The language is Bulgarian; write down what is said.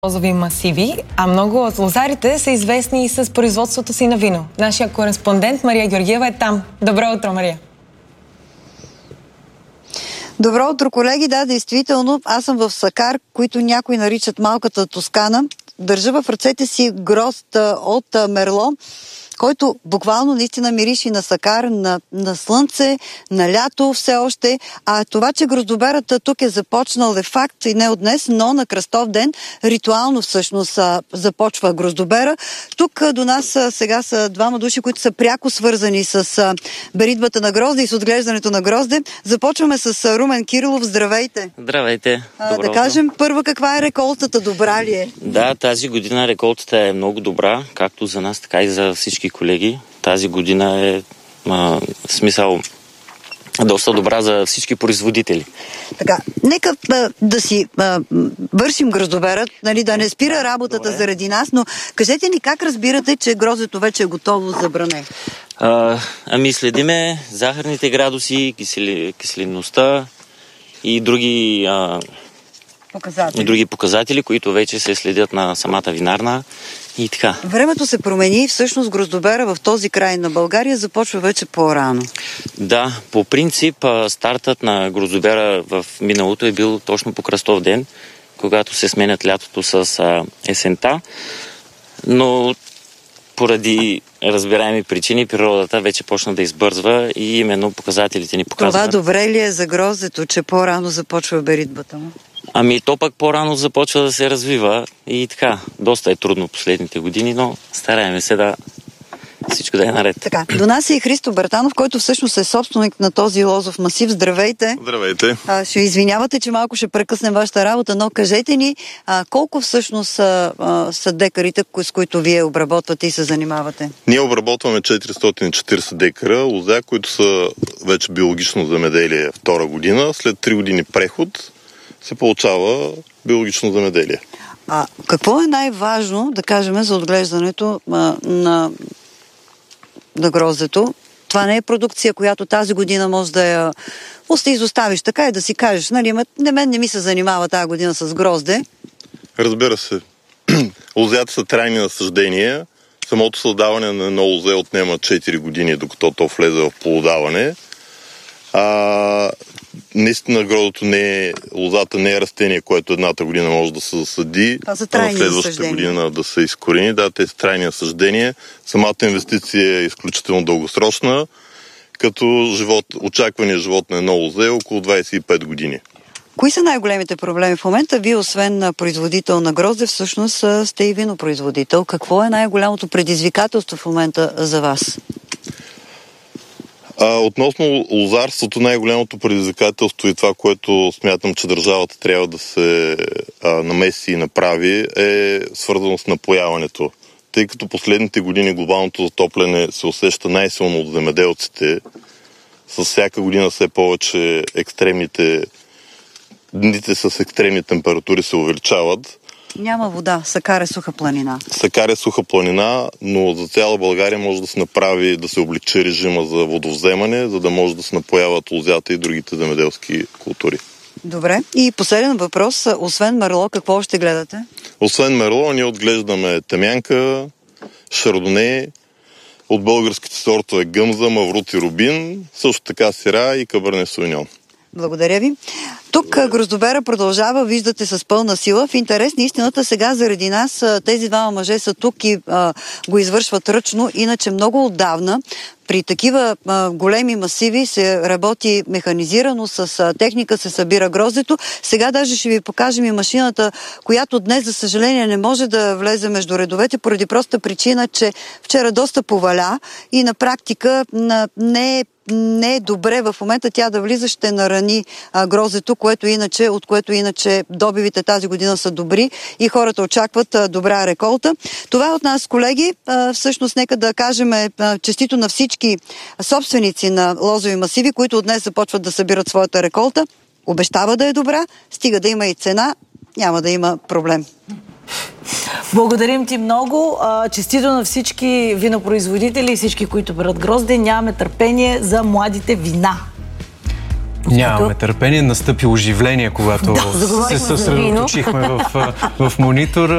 лозови масиви, а много от лозарите са известни и с производството си на вино. Нашия кореспондент Мария Георгиева е там. Добро утро, Мария! Добро утро, колеги! Да, действително, аз съм в Сакар, които някои наричат малката Тоскана. Държа в ръцете си грозд от Мерло, който буквално наистина мирише на Сакар, на слънце, на лято все още. А това, че гроздоберата тук е започнал е факт и не от днес, но на Кръстов ден ритуално всъщност започва гроздобера. Тук до нас сега са двама души, които са пряко свързани с беритбата на грозде и с отглеждането на грозде. Започваме с Румен Кирилов. Здравейте! Здравейте! Да кажем първо каква е реколтата, добра ли е? Да, тази година реколтата е много добра, както за нас, така и за всички колеги. Тази година е смисъл доста добра за всички производители. Така, нека да си вършим гроздобера, нали, да не спира работата заради нас, но кажете ни как разбирате, че гроздето вече е готово за бране? Ами следиме захарните градуси, киселинността и други показатели, които вече се следят на самата винарна и така. Времето се промени и всъщност гроздобера в този край на България започва вече по-рано. Да, по принцип стартът на гроздобера в миналото е бил точно по Кръстов ден, когато се сменят лятото с есента, но поради разбираеми причини природата вече почна да избързва и именно показателите ни показват. Това добре ли е за гроздето, че по-рано започва беритбата му? Ами то пък по-рано започва да се развива и така. Доста е трудно последните години, но стараем се да всичко да е наред. Така, до нас е и Христо Бертанов, който всъщност е собственик на този лозов масив. Здравейте! Здравейте! Ще извинявате, че малко ще прекъснем вашата работа, но кажете ни колко всъщност са декарите, с които вие обработвате и се занимавате? Ние обработваме 440 декара лозя, които са вече биологично земеделие втора година. След 3 години преход се получава биологично земеделие. Какво е най-важно, да кажем, за отглеждането на гроздето? Това не е продукция, която тази година може да я изоставиш така и да си кажеш, нали, мен не ми се занимава тази година с грозде. Разбира се. Лозята са трайни насъждения. Самото създаване на едно лозе отнема 4 години, докато то влезе в плододаване. Наистина лозата не е растение, което едната година може да се засади, а на следващата година да се изкорени. Да, те са трайни насъждения. Самата инвестиция е изключително дългосрочна, като очакваният живот на едно лозе е около 25 години. Кои са най-големите проблеми в момента? Вие, освен производител на грозде, всъщност сте и винопроизводител. Какво е най-голямото предизвикателство в момента за вас? Относно лозарството, най-голямото предизвикателство и това, което смятам, че държавата трябва да се намеси и направи, е свързано с напояването. Тъй като последните години глобалното затопляне се усеща най-силно от земеделците, с всяка година все повече дните с екстремни температури се увеличават. Няма вода. Сакар е суха планина. Сакар е суха планина, но за цяла България може да се направи, да се облегчи режима за водовземане, за да може да се напояват лозята и другите земеделски култури. Добре. И последен въпрос. Освен Мерло, какво още гледате? Освен Мерло, ние отглеждаме темянка, шардоне, от българските сортове гъмза, маврут и рубин, също така сира и каберне сувиньон. Благодаря ви. Тук гроздобера продължава, виждате, с пълна сила. В интерес на истината сега заради нас тези двама мъже са тук и го извършват ръчно. Иначе много отдавна при такива големи масиви се работи механизирано, с техника се събира гроздето. Сега даже ще ви покажем и машината, която днес, за съжаление, не може да влезе между редовете, поради проста причина, че вчера доста поваля и на практика не е добре в момента тя да влиза, ще нарани гроздето, от което иначе добивите тази година са добри и хората очакват добра реколта. Това е от нас, колеги. Всъщност, нека да кажем честито на всички собственици на лозови масиви, които от днес започват да събират своята реколта. Обещава да е добра, стига да има и цена, няма да има проблем. Благодарим ти много. Честито на всички винопроизводители и всички, които берат грозде. Нямаме търпение за младите вина. Нямаме търпение. Настъпи оживление, когато се съсредоточихме в монитора.